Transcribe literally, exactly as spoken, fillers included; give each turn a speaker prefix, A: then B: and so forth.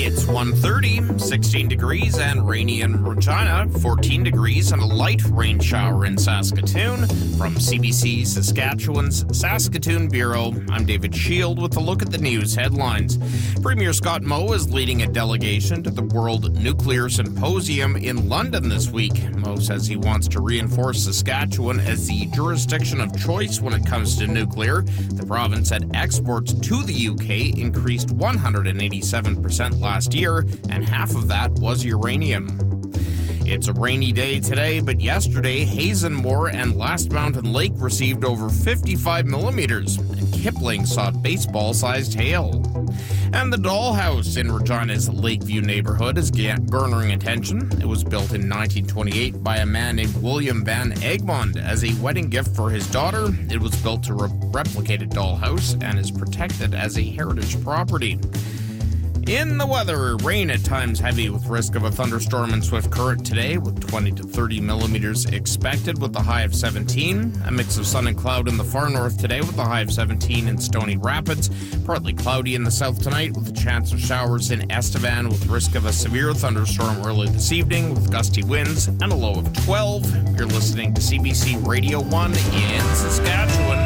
A: It's one thirty, sixteen degrees and rainy in Regina, fourteen degrees and a light rain shower in Saskatoon. From C B C Saskatchewan's Saskatoon Bureau, I'm David Shield with a look at the news headlines. Premier Scott Moe is leading a delegation to the World Nuclear Symposium in London this week. Moe says he wants to reinforce Saskatchewan as the jurisdiction of choice when it comes to nuclear. The province said exports to the U K increased one hundred eighty-seven percent last year, and half of that was uranium. It's a rainy day today, but yesterday, Hazen Moor and Last Mountain Lake received over fifty-five millimeters, and Kipling saw baseball-sized hail. And the Dollhouse in Regina's Lakeview neighborhood is garnering attention. It was built in nineteen twenty-eight by a man named William Van Egmond as a wedding gift for his daughter. It was built to re- replicate a dollhouse and is protected as a heritage property. In the weather, rain at times heavy with risk of a thunderstorm and swift current today with twenty to thirty millimeters expected with a high of seventeen. A mix of sun and cloud in the far north today with a high of seventeen in Stony Rapids. Partly cloudy in the south tonight with a chance of showers in Estevan with risk of a severe thunderstorm early this evening with gusty winds and a low of twelve. You're listening to C B C Radio one in Saskatchewan.